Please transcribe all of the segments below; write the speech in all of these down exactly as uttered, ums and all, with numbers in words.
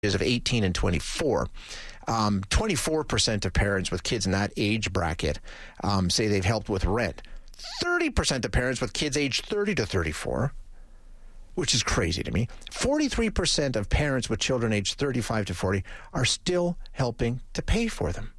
of eighteen and twenty-four. Um, twenty-four percent of parents with kids in that age bracket um, say they've helped with rent. thirty percent of parents with kids aged thirty to thirty-four, which is crazy to me. forty-three percent of parents with children aged thirty-five to forty are still helping to pay for them.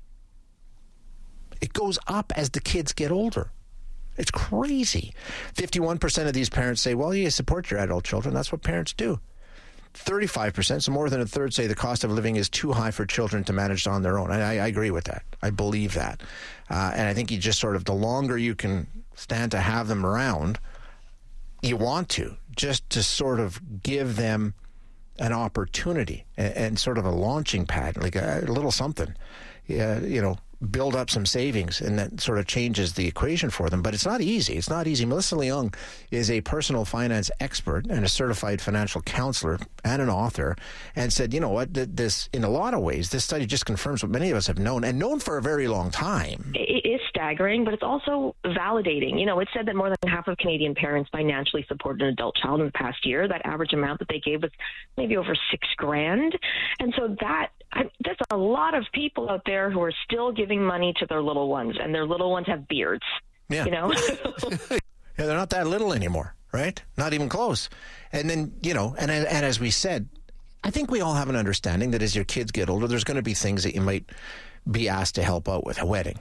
It goes up as the kids get older. It's crazy. fifty-one percent of these parents say, well, you support your adult children. That's what parents do. thirty-five percent, so more than a third, say the cost of living is too high for children to manage on their own. I, I agree with that. I believe that. Uh, and I think you just sort of, the longer you can stand to have them around, you want to, just to sort of give them an opportunity and, and sort of a launching pad, like a, a little something, yeah, you know, build up some savings, and that sort of changes the equation for them. But it's not easy. It's not easy. Melissa Leung is a personal finance expert and a certified financial counselor and an author, and said, you know what, this, in a lot of ways, this study just confirms what many of us have known and known for a very long time. It is staggering, but it's also validating. You know, it said that more than half of Canadian parents financially supported an adult child in the past year. That average amount that they gave was maybe over six grand. And so that, I, there's a lot of people out there who are still giving money to their little ones, and their little ones have beards. Yeah. You know? Yeah, they're not that little anymore, right? Not even close. And then, you know, and, and as we said, I think we all have an understanding that as your kids get older, there's going to be things that you might be asked to help out with. A wedding,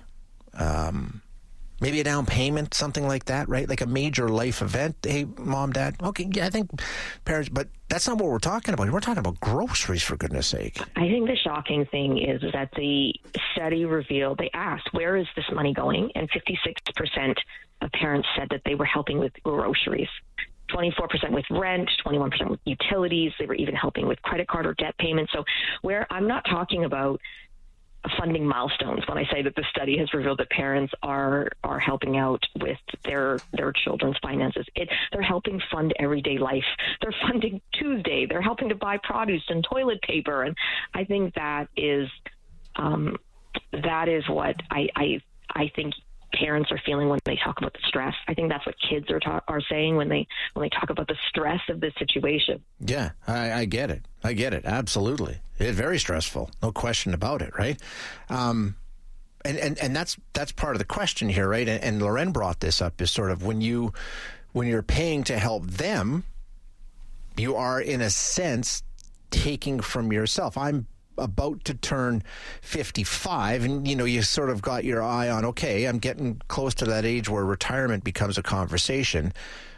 um, maybe a down payment, something like that, right? Like a major life event. Hey, mom, dad, okay, yeah, I think parents, but that's not what we're talking about. We're talking about groceries, for goodness sake. I think the shocking thing is, is that the study revealed, they asked, where is this money going? And fifty-six percent of parents said that they were helping with groceries. twenty-four percent with rent, twenty-one percent with utilities. They were even helping with credit card or debt payments. So where I'm not talking about funding milestones when I say that the study has revealed that parents are are helping out with their their children's finances. It, they're helping fund everyday life. They're funding Tuesday. They're helping to buy produce and toilet paper. And I think that is um, that is what I, I I think parents are feeling when they talk about the stress. I think that's what kids are ta- are saying when they when they talk about the stress of this situation. Yeah, I, I get it. I get it. Absolutely. It's very stressful. No question about it, right? Um, and, and, and that's that's part of the question here, right? And, and Loren brought this up, is sort of when you when you're paying to help them, you are in a sense taking from yourself. I'm about to turn fifty-five, and you know, you sort of got your eye on, okay, I'm getting close to that age where retirement becomes a conversation.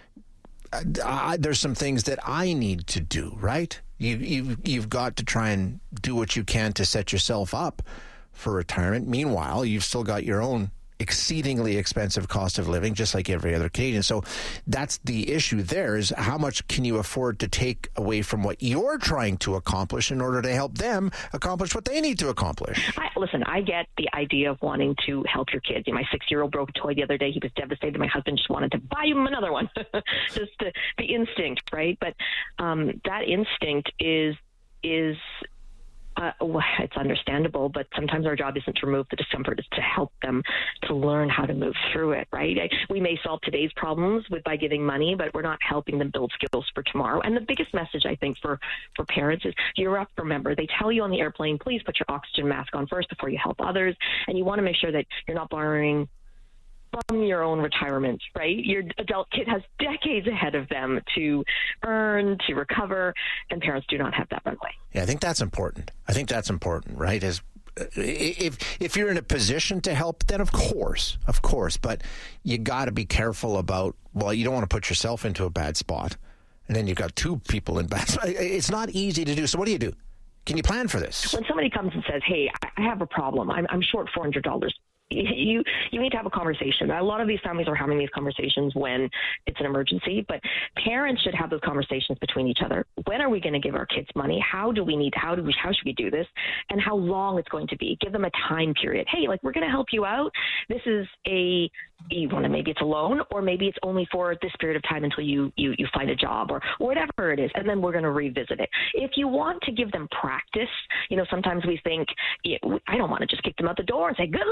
I, there's some things that I need to do, right? You, you, you've got to try and do what you can to set yourself up for retirement. Meanwhile, you've still got your own exceedingly expensive cost of living, just like every other Canadian. So that's the issue there, is how much can you afford to take away from what you're trying to accomplish in order to help them accomplish what they need to accomplish? I, listen, I get the idea of wanting to help your kids. My six-year-old broke a toy the other day. He was devastated. My husband just wanted to buy him another one. Just the, the instinct, right? But um, that instinct is is Uh, well, it's understandable, but sometimes our job isn't to remove the discomfort, it's to help them to learn how to move through it, right? I, we may solve today's problems with by giving money, but we're not helping them build skills for tomorrow. And the biggest message, I think, for, for parents is, you're up, remember, they tell you on the airplane, please put your oxygen mask on first before you help others, and you want to make sure that you're not borrowing from your own retirement, right? Your adult kid has decades ahead of them to earn, to recover, and parents do not have that runway. Yeah, I think that's important. I think that's important, right? Is if if you're in a position to help, then of course, of course, but you got to be careful about, well, you don't want to put yourself into a bad spot, and then you've got two people in bad spot. It's not easy to do. So what do you do? Can you plan for this? When somebody comes and says, hey, I have a problem, I'm, I'm short four hundred dollars. You you need to have a conversation. A lot of these families are having these conversations when it's an emergency, but parents should have those conversations between each other. When are we going to give our kids money? How do we need, how do we, how should we do this? And how long it's going to be. Give them a time period. Hey, like, we're going to help you out. This is a, you want to, maybe it's a loan, or maybe it's only for this period of time until you, you, you find a job, or whatever it is. And then we're going to revisit it. If you want to give them practice, you know, sometimes we think, I don't want to just kick them out the door and say, good luck. But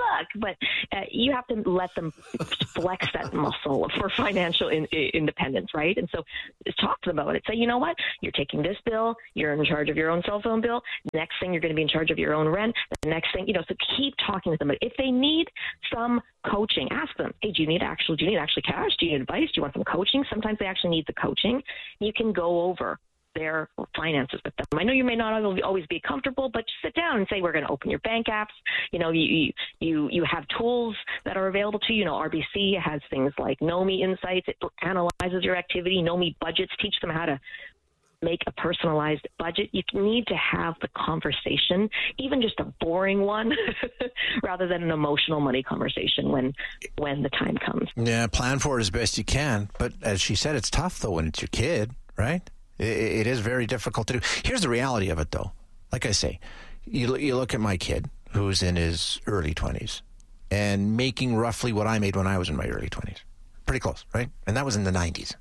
but uh, you have to let them flex that muscle for financial in, independence, right? And so talk to them about it. Say, you know what? You're taking this bill. You're in charge of your own cell phone bill. Next thing, you're going to be in charge of your own rent. The next thing, you know, so keep talking to them. If they need some coaching, ask them, hey, do you need actual, do you need actually cash? Do you need advice? Do you want some coaching? Sometimes they actually need the coaching. You can go over their finances with them. I know you may not always be comfortable, but just sit down and say, we're going to open your bank apps. You know, you you you have tools that are available to you. You know, R B C has things like KnowMe Insights. It analyzes your activity. KnowMe Budgets, teach them how to make a personalized budget. You need to have the conversation, even just a boring one, rather than an emotional money conversation when when the time comes. Yeah, plan for it as best you can. But as she said, it's tough, though, when it's your kid, right? It is very difficult to do. Here's the reality of it, though. Like I say, you, you look at my kid, who's in his early twenties, and making roughly what I made when I was in my early twenties. Pretty close, right? And that was in the nineties.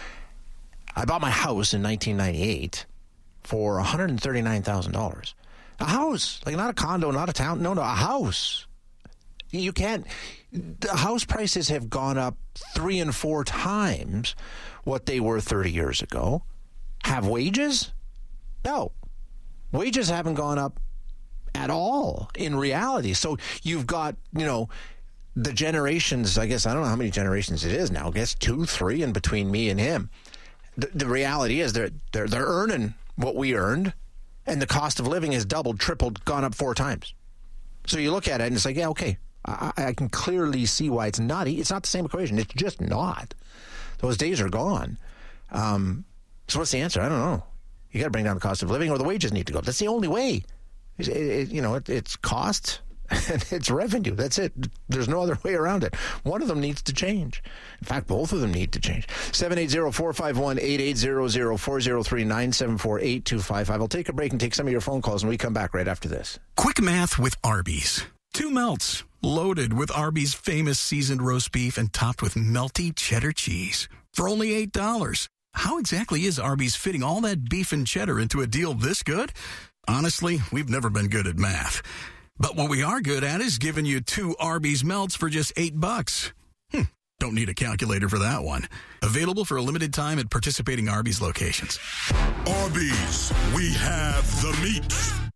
I bought my house in nineteen ninety-eight for one hundred thirty-nine thousand dollars. A house. Like, not a condo, not a town. No, no, a house. You can't. The house prices have gone up three and four times what they were thirty years ago. Have wages? No. Wages haven't gone up at all in reality. So you've got, you know, the generations, I guess, I don't know how many generations it is now. I guess two, three in between me and him. The, the reality is they're, they're, they're earning what we earned, and the cost of living has doubled, tripled, gone up four times. So you look at it and it's like, yeah, okay, I, I can clearly see why it's not. It's not the same equation. It's just not. Those days are gone. Um, So what's the answer? I don't know. You got to bring down the cost of living, or the wages need to go up. That's the only way. It, it, you know, it, it's cost and it's revenue. That's it. There's no other way around it. One of them needs to change. In fact, both of them need to change. seven eight zero, four five one, eight eight zero zero, four zero three, nine seven four, eight two five five. I'll take a break and take some of your phone calls, and we come back right after this. Quick math with Arby's. Two melts, loaded with Arby's famous seasoned roast beef and topped with melty cheddar cheese for only eight dollars. How exactly is Arby's fitting all that beef and cheddar into a deal this good? Honestly, we've never been good at math. But what we are good at is giving you two Arby's melts for just eight bucks. Hmm, don't need a calculator for that one. Available for a limited time at participating Arby's locations. Arby's, we have the meat.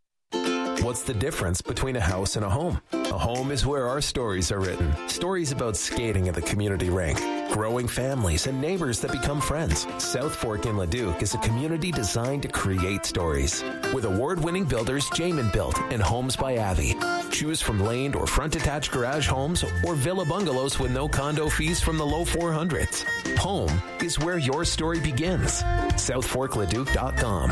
What's the difference between a house and a home? A home is where our stories are written. Stories about skating at the community rink, growing families, and neighbors that become friends. South Fork in Leduc is a community designed to create stories. With award-winning builders Jamin Built and Homes by Avi. Choose from laned or front-attached garage homes or villa bungalows with no condo fees from the low four hundreds. Home is where your story begins. south fork leduc dot com.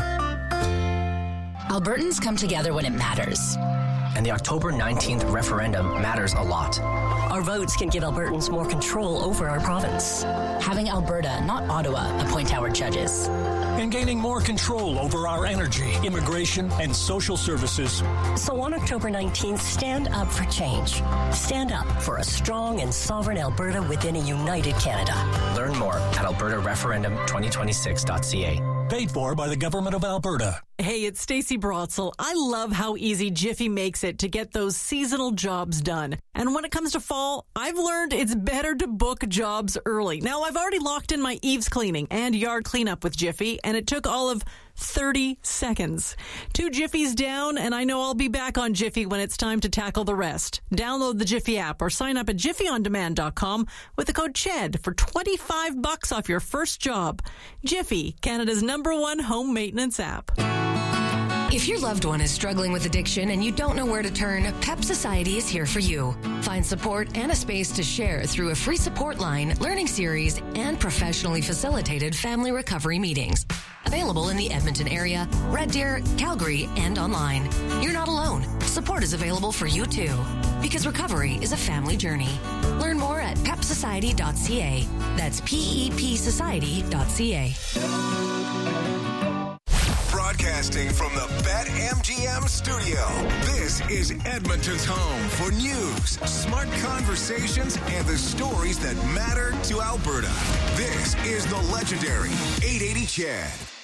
Albertans come together when it matters. And the October nineteenth referendum matters a lot. Our votes can give Albertans more control over our province. Having Alberta, not Ottawa, appoint our judges. And gaining more control over our energy, immigration, and social services. So on October nineteenth, stand up for change. Stand up for a strong and sovereign Alberta within a united Canada. Learn more at alberta referendum twenty twenty-six dot c a. Paid for by the Government of Alberta. Hey, it's Stacey Brotzel. I love how easy Jiffy makes it to get those seasonal jobs done. And when it comes to fall, I've learned it's better to book jobs early. Now, I've already locked in my eaves cleaning and yard cleanup with Jiffy, and it took all of thirty seconds. Two Jiffies down, and I know I'll be back on Jiffy when it's time to tackle the rest. Download the Jiffy app or sign up at jiffy on demand dot com with the code CHED for twenty-five bucks off your first job. Jiffy, Canada's number one home maintenance app. If your loved one is struggling with addiction and you don't know where to turn, P E P Society is here for you. Find support and a space to share through a free support line, learning series, and professionally facilitated family recovery meetings. Available in the Edmonton area, Red Deer, Calgary, and online. You're not alone. Support is available for you too. Because recovery is a family journey. Learn more at pep society dot c a. That's P E P society dot c a. Broadcasting from the BetMGM studio, this is Edmonton's home for news, smart conversations, and the stories that matter to Alberta. This is the legendary eight eighty C H E D.